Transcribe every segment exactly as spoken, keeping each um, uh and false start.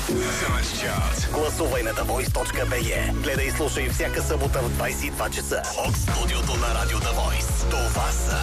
Гласувай на The Voice точка би и. Гледай и слушай всяка събота в двайсет и два часа от студиото на Радио The Voice. Това са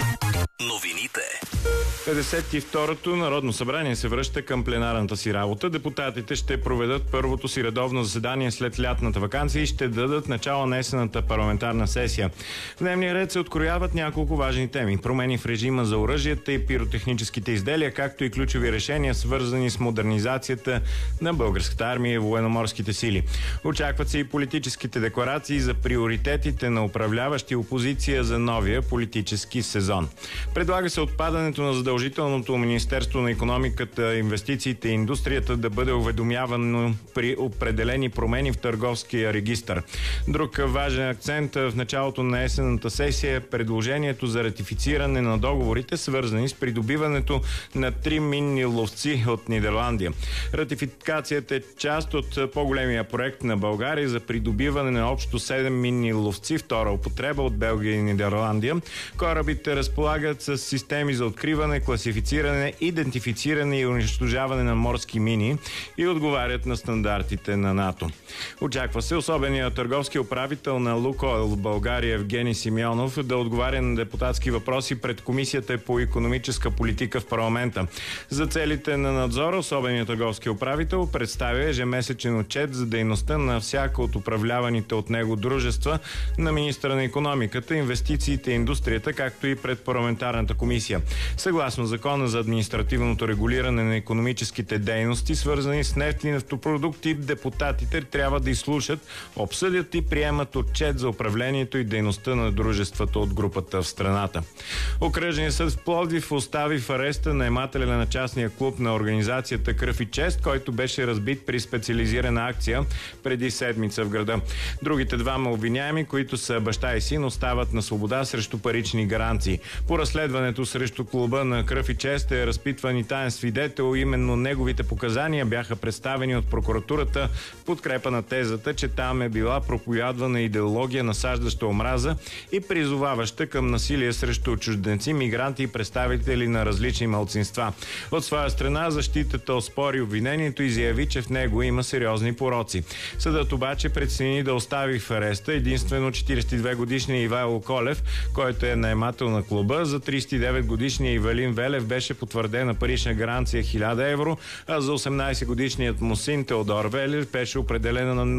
новините. петдесет и второто Народно събрание се връща към пленарната си работа. Депутатите ще проведат първото си редовно заседание след лятната ваканция и ще дадат начало на есенната парламентарна сесия. В дневния ред се открояват няколко важни теми. Промени в режима за оръжията и пиротехническите изделия, както и ключови решения, свързани с модернизацията на българската армия и военноморските сили. Очакват се и политическите декларации за приоритетите на управляващи опозиция за новия политически сезон. Предлага се отпадането на задължителното Министерство на икономиката, инвестициите и индустрията да бъде уведомявано при определени промени в търговския регистър. Друг важен акцент в началото на есенната сесия е предложението за ратифициране на договорите, свързани с придобиването на три минни ловци от Нидерландия. Ратификацията е част от по-големия проект на България за придобиване на общо седем минни ловци втора употреба от Белгия и Нидерландия. Корабите разполагат с системи за откриване, класифициране, идентифициране и унищожаване на морски мини и отговарят на стандартите на НАТО. Очаква се особеният търговски управител на Лукойл в България Евгений Симеонов да отговаря на депутатски въпроси пред Комисията по икономическа политика в парламента. За целите на надзора особеният търговски управител представя ежемесечен отчет за дейността на всяка от управляваните от него дружества на министъра на икономиката, инвестициите и индустрията, както и пред парламентарната комисия. Съгласно Закона за административното регулиране на икономическите дейности, свързани с нефт и нефтопродукти, депутатите трябва да изслушат, обсъдят и приемат отчет за управлението и дейността на дружествата от групата в страната. Окръжният съд в Пловдив остави в ареста наемателя на частния клуб на организацията Кръв и чест, който беше разбит при специализирана акция преди седмица в града. Другите двама обвиняеми, които са баща и син, остават на свобода срещу парични гаранции. По разследването срещу клуба на Кръв и чест е разпитван и таен свидетел. Именно неговите показания бяха представени от прокуратурата в подкрепа на тезата, че там е била проповядвана идеология, насаждаща омраза и призоваваща към насилие срещу чужденци, мигранти и представители на различни малцинства. От своя страна защитата оспори обвинението и заяви, че в него има сериозни пороци. Съдът обаче прецени да остави в ареста единствено четирийсет и две годишния Ивайло Колев, който е наемател на клуба. За трийсет и девет годишния Ивелин Велев беше потвърдена парична гаранция хиляда евро, а за осемнайсет годишният му син Теодор Велев беше определена на